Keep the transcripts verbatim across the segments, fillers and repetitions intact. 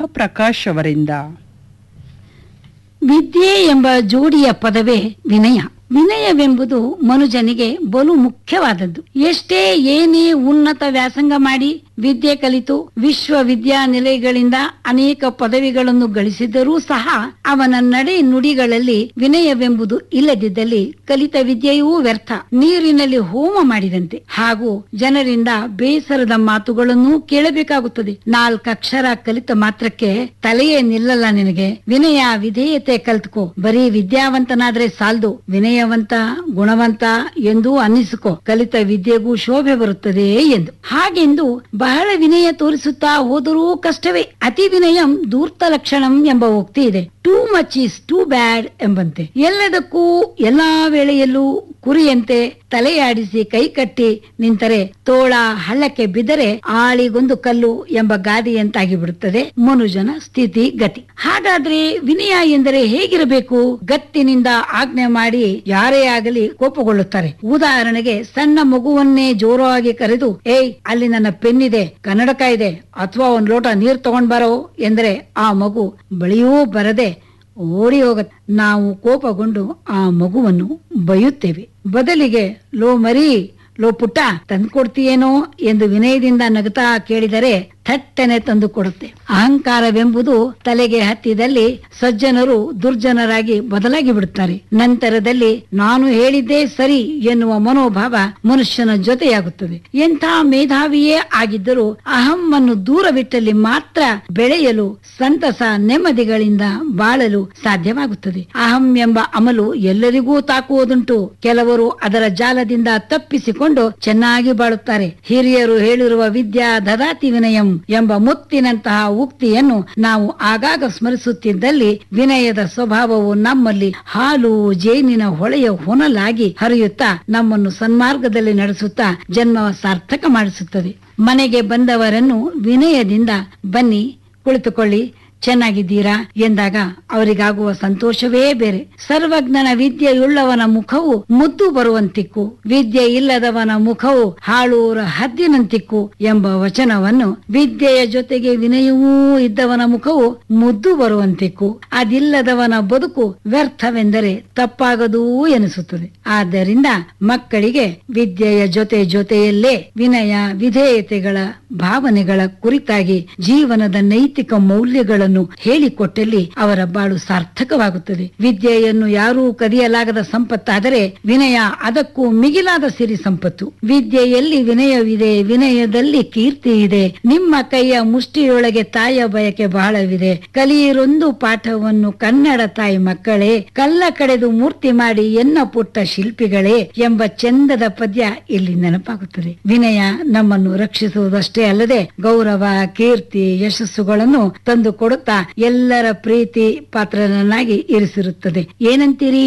ಪ್ರಕಾಶ್ ಅವರಿಂದ. ವಿದ್ಯೆ ಎಂಬ ಜೋಡಿಯ ಪದವೇ ವಿನಯ. ವಿನಯವೆಂಬುದು ಮನುಜನಿಗೆ ಬಲು ಮುಖ್ಯವಾದದ್ದು. ಎಷ್ಟೇ ಏನೇ ಉನ್ನತ ವ್ಯಾಸಂಗ ಮಾಡಿ ವಿದ್ಯೆ ಕಲಿತು ವಿಶ್ವವಿದ್ಯಾನಿಲಯಗಳಿಂದ ಅನೇಕ ಪದವಿಗಳನ್ನು ಗಳಿಸಿದರೂ ಸಹ ಅವನ ನಡೆ ನುಡಿಗಳಲ್ಲಿ ವಿನಯವೆಂಬುದು ಇಲ್ಲದಿದ್ದಲ್ಲಿ ಕಲಿತ ವಿದ್ಯೆಯೂ ವ್ಯರ್ಥ, ನೀರಿನಲ್ಲಿ ಹೋಮ ಮಾಡಿದಂತೆ. ಹಾಗೂ ಜನರಿಂದ ಬೇಸರದ ಮಾತುಗಳನ್ನು ಕೇಳಬೇಕಾಗುತ್ತದೆ. ನಾಲ್ಕಕ್ಷರ ಕಲಿತ ಮಾತ್ರಕ್ಕೆ ತಲೆಯೇ ನಿಲ್ಲಲ್ಲ ನಿನಗೆ. ವಿನಯ ವಿಧೇಯತೆ ಕಲ್ತ್ಕೋ. ಬರೀ ವಿದ್ಯಾವಂತನಾದ್ರೆ ಸಾಲ್ದು, ವಿನಯವಂತ ಗುಣವಂತ ಎಂದು ಅನ್ನಿಸಿಕೋ. ಕಲಿತ ವಿದ್ಯೆಗೂ ಶೋಭೆ ಬರುತ್ತದೆ ಎಂದು. ಹಾಗೆಂದು ಬಹಳ ವಿನಯ ತೋರಿಸುತ್ತಾ ಹೋದರೂ ಕಷ್ಟವೇ. ಅತಿ ವಿನಯಂ ಧೂರ್ತ ಲಕ್ಷಣಂ ಎಂಬ ಉಕ್ತಿ ಇದೆ. Too much is too bad ಎಂಬಂತೆ. ಎಲ್ಲದಕ್ಕೂ ಎಲ್ಲಾ ವೇಳೆಯಲ್ಲೂ ಕುರಿಯಂತೆ ತಲೆಯಾಡಿಸಿ ಕೈ ಕಟ್ಟಿ ನಿಂತರೆ ತೋಳ ಹಳ್ಳಕ್ಕೆ ಬಿದ್ದರೆ ಆಳಿಗೊಂದು ಕಲ್ಲು ಎಂಬ ಗಾದೆಯಂತಾಗಿ ಬಿಡುತ್ತದೆ ಮನುಜನ ಸ್ಥಿತಿ ಗತಿ. ಹಾಗಾದ್ರೆ ವಿನಯ ಎಂದರೆ ಹೇಗಿರಬೇಕು? ಗತ್ತಿನಿಂದ ಆಜ್ಞೆ ಮಾಡಿ ಯಾರೇ ಆಗಲಿ ಕೋಪಗೊಳ್ಳುತ್ತಾರೆ. ಉದಾಹರಣೆಗೆ ಸಣ್ಣ ಮಗುವನ್ನೇ ಜೋರಾಗಿ ಕರೆದು, ಏಯ್ ಅಲ್ಲಿ ನನ್ನ ಪೆನ್ ಇದೆ, ಕನ್ನಡಕ ಇದೆ, ಅಥವಾ ಒಂದ್ ಲೋಟ ನೀರ್ ತಗೊಂಡ್ ಬರೋ ಎಂದರೆ ಆ ಮಗು ಬಳಿಯೂ ಬರದೆ ಓಡಿ ಹೋಗತ್ತೆ. ನಾವು ಕೋಪಗೊಂಡು ಆ ಮಗುವನ್ನು ಬೈಯುತ್ತೇವೆ. ಬದಲಿಗೆ ಲೋ ಮರಿ, ಲೋ ಪುಟ್ಟ ತಂದ್ಕೊಡ್ತೀಯೇನೋ ಎಂದು ವಿನಯದಿಂದ ನಗುತ್ತಾ ಕೇಳಿದರೆ ಥಟ್ಟನೆ ತಂದು ಕೊಡುತ್ತೆ. ಅಹಂಕಾರವೆಂಬುದು ತಲೆಗೆ ಹತ್ತಿದಲ್ಲಿ ಸಜ್ಜನರು ದುರ್ಜನರಾಗಿ ಬದಲಾಗಿ ಬಿಡುತ್ತಾರೆ. ನಂತರದಲ್ಲಿ ನಾನು ಹೇಳಿದ್ದೇ ಸರಿ ಎನ್ನುವ ಮನೋಭಾವ ಮನುಷ್ಯನ ಜೊತೆಯಾಗುತ್ತದೆ. ಎಂಥ ಮೇಧಾವಿಯೇ ಆಗಿದ್ದರೂ ಅಹಮ್ಮನ್ನು ದೂರವಿಟ್ಟಲ್ಲಿ ಮಾತ್ರ ಬೆಳೆಯಲು, ಸಂತಸ ನೆಮ್ಮದಿಗಳಿಂದ ಬಾಳಲು ಸಾಧ್ಯವಾಗುತ್ತದೆ. ಅಹಂ ಎಂಬ ಅಮಲು ಎಲ್ಲರಿಗೂ ತಾಕುವುದುಂಟು. ಕೆಲವರು ಅದರ ಜಾಲದಿಂದ ತಪ್ಪಿಸಿಕೊಂಡು ಚೆನ್ನಾಗಿ ಬಾಳುತ್ತಾರೆ. ಹಿರಿಯರು ಹೇಳಿರುವ ವಿದ್ಯಾ ದದಾತಿ ವಿನಯಂ ಎಂಬ ಮುತ್ತಿನಂತಹ ಉಕ್ತಿಯನ್ನು ನಾವು ಆಗಾಗ ಸ್ಮರಿಸುತ್ತಿದ್ದಲ್ಲಿ ವಿನಯದ ಸ್ವಭಾವವು ನಮ್ಮಲ್ಲಿ ಹಾಲು ಜೇನಿನ ಹೊಳೆಯ ಹೊನಲಾಗಿ ಹರಿಯುತ್ತಾ ನಮ್ಮನ್ನು ಸನ್ಮಾರ್ಗದಲ್ಲಿ ನಡೆಸುತ್ತಾ ಜನ್ಮ ಸಾರ್ಥಕ ಮಾಡಿಸುತ್ತದೆ. ಮನೆಗೆ ಬಂದವರನ್ನು ವಿನಯದಿಂದ ಬನ್ನಿ ಕುಳಿತುಕೊಳ್ಳಿ, ಚೆನ್ನಾಗಿದ್ದೀರಾ ಎಂದಾಗ ಅವರಿಗಾಗುವ ಸಂತೋಷವೇ ಬೇರೆ. ಸರ್ವಜ್ಞನ ವಿದ್ಯೆಯುಳ್ಳವನ ಮುಖವು ಮುದ್ದು ಬರುವಂತಿಕ್ಕು, ವಿದ್ಯೆ ಇಲ್ಲದವನ ಮುಖವು ಹಾಳೂರ ಹದ್ದಿನಂತಿಕ್ಕು ಎಂಬ ವಚನವನ್ನು ವಿದ್ಯೆಯ ಜೊತೆಗೆ ವಿನಯವೂ ಇದ್ದವನ ಮುಖವು ಮುದ್ದು ಬರುವಂತಿಕ್ಕು, ಅದಿಲ್ಲದವನ ಬದುಕು ವ್ಯರ್ಥವೆಂದರೆ ತಪ್ಪಾಗದೂ ಎನಿಸುತ್ತದೆ. ಆದ್ದರಿಂದ ಮಕ್ಕಳಿಗೆ ವಿದ್ಯೆಯ ಜೊತೆ ಜೊತೆಯಲ್ಲೇ ವಿನಯ ವಿಧೇಯತೆಗಳ ಭಾವನೆಗಳ ಕುರಿತಾಗಿ ಜೀವನದ ನೈತಿಕ ಮೌಲ್ಯಗಳನ್ನು ಹೇಳಿಕೊಟ್ಟಲ್ಲಿ ಅವರ ಬಾಳು ಸಾರ್ಥಕವಾಗುತ್ತದೆ. ವಿದ್ಯೆಯನ್ನು ಯಾರೂ ಕದಿಯಲಾಗದ ಸಂಪತ್ತಾದರೆ ವಿನಯ ಅದಕ್ಕೂ ಮಿಗಿಲಾದ ಸಿರಿ ಸಂಪತ್ತು. ವಿದ್ಯೆಯಲ್ಲಿ ವಿನಯವಿದೆ, ವಿನಯದಲ್ಲಿ ಕೀರ್ತಿ ಇದೆ. ನಿಮ್ಮ ಕೈಯ ಮುಷ್ಟಿಯೊಳಗೆ ತಾಯಿಯ ಬಯಕೆ ಬಹಳವಿದೆ. ಕಲಿಯಿರೊಂದು ಪಾಠವನ್ನು ಕನ್ನಡ ತಾಯಿ ಮಕ್ಕಳೇ, ಕಲ್ಲ ಕಡೆದು ಮೂರ್ತಿ ಮಾಡಿ ಎನ್ನ ಪುಟ್ಟ ಶಿಲ್ಪಿಗಳೇ ಎಂಬ ಚಂದದ ಪದ್ಯ ಇಲ್ಲಿ ನೆನಪಾಗುತ್ತದೆ. ವಿನಯ ನಮ್ಮನ್ನು ರಕ್ಷಿಸುವುದಷ್ಟೇ ಅಲ್ಲದೆ ಗೌರವ, ಕೀರ್ತಿ, ಯಶಸ್ಸುಗಳನ್ನು ತಂದು ಕೊಡುತ್ತಾ ಎಲ್ಲರ ಪ್ರೀತಿ ಪಾತ್ರನನ್ನಾಗಿ ಇರಿಸಿರುತ್ತದೆ. ಏನಂತೀರಿ?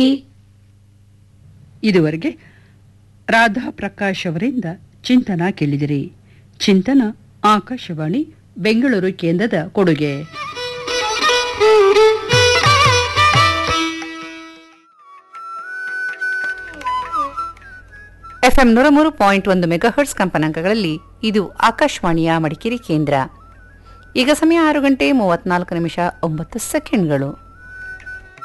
ಇದುವರೆಗೆ ರಾಧಾ ಪ್ರಕಾಶ್ ಅವರಿಂದ ಚಿಂತನ ಕೇಳಿದಿರಿ. ಚಿಂತನ ಆಕಾಶವಾಣಿ ಬೆಂಗಳೂರು ಕೇಂದ್ರದ ಕೊಡುಗೆ. ಎಫ್ಎಂ ನೂರ ಮೂರು ಪಾಯಿಂಟ್ ಒಂದು ಮೆಗಾಹರ್ಟ್ಸ್ ಕಂಪನಾಂಕಗಳಲ್ಲಿ ಇದು ಆಕಾಶವಾಣಿಯ ಮಡಿಕೇರಿ ಕೇಂದ್ರ. ಈಗ ಸಮಯ ಆರು ಗಂಟೆ ಮೂವತ್ನಾಲ್ಕು ನಿಮಿಷ ಒಂಬತ್ತು ಸೆಕೆಂಡ್ಗಳು.